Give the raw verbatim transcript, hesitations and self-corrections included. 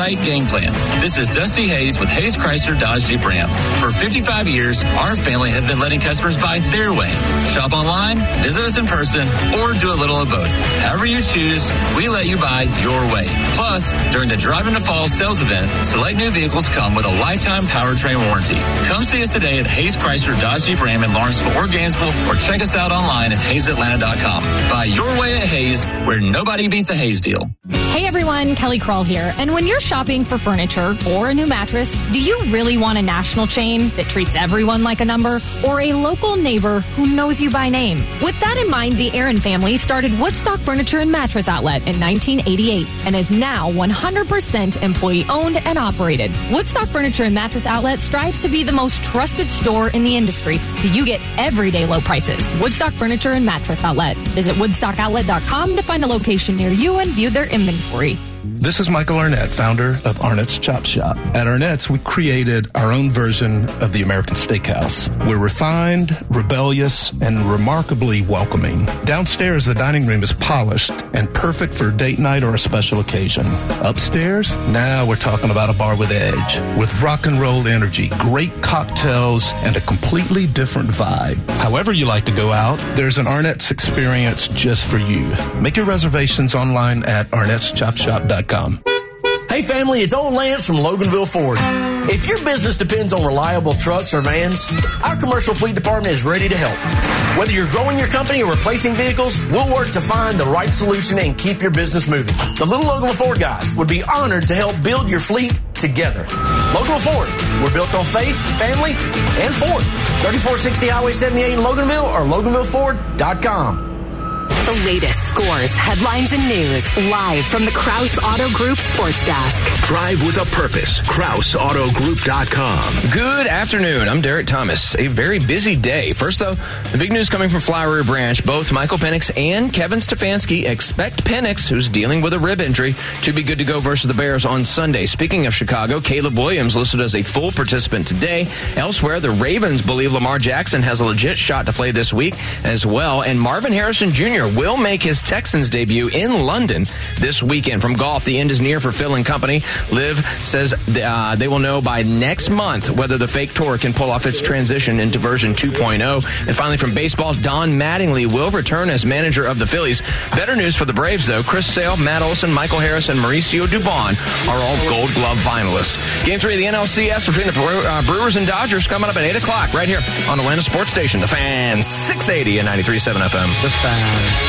right game plan. This is Dusty Hayes with Hayes Chrysler Dodge Jeep Ram. For fifty-five years, our family has been letting customers buy their way. Shop online, visit us in person, or do a little of both. However you choose, we let you buy your way. Plus, during the Drive into Fall sales event, select new vehicles come with a lifetime powertrain warranty. Come see us today at Hayes Chrysler Dodge Jeep Ram in Lawrenceville or Gainesville, or check us out online at hayes atlanta dot com. Buy your way at Hayes, where nobody beats a Hayes deal. Hey everyone, Kelly Kroll here. And when you're shopping for furniture or a new mattress, do you really want a national chain that treats everyone like a number, or a local neighbor who knows you by name? With that in mind, the Aaron family started Woodstock Furniture and Mattress Outlet in nineteen eighty-eight and is now one hundred percent employee owned and operated. Woodstock Furniture and Mattress Outlet strives to be the most trusted store in the industry, so you get everyday low prices. Woodstock Furniture and Mattress Outlet. Visit woodstock outlet dot com to find a location near you and view their inventory. This is Michael Arnett, founder of Arnett's Chop Shop. At Arnett's, we created our own version of the American Steakhouse. We're refined, rebellious, and remarkably welcoming. Downstairs, the dining room is polished and perfect for date night or a special occasion. Upstairs, now we're talking about a bar with edge, with rock and roll energy, great cocktails, and a completely different vibe. However you like to go out, there's an Arnett's experience just for you. Make your reservations online at arnetts chop shop dot com. Hey family, it's old Lance from Loganville Ford. If your business depends on reliable trucks or vans, our commercial fleet department is ready to help. Whether you're growing your company or replacing vehicles, we'll work to find the right solution and keep your business moving. The Little Loganville Ford guys would be honored to help build your fleet together. Loganville Ford, we're built on faith, family, and Ford. thirty-four sixty Highway seventy-eight in Loganville or loganville ford dot com. The latest scores, headlines, and news live from the Krause Auto Group Sports Desk. Drive with a purpose. Krause Auto Group dot com. Good afternoon. I'm Derek Thomas. A very busy day. First, though, the big news coming from Flowery Branch. Both Michael Penix and Kevin Stefanski expect Penix, who's dealing with a rib injury, to be good to go versus the Bears on Sunday. Speaking of Chicago, Caleb Williams listed as a full participant today. Elsewhere, the Ravens believe Lamar Jackson has a legit shot to play this week as well. And Marvin Harrison Junior will make his Texans debut in London this weekend. From golf, the end is near for Phil and company. Liv says uh, they will know by next month whether the fake tour can pull off its transition into version two point oh. And finally, from baseball, Don Mattingly will return as manager of the Phillies. Better news for the Braves, though. Chris Sale, Matt Olson, Michael Harris, and Mauricio Dubon are all Gold Glove finalists. Game three of the N L C S between the uh, Brewers and Dodgers coming up at eight o'clock right here on Atlanta Sports Station. The Fan, six eighty and ninety-three point seven F M. The Fan.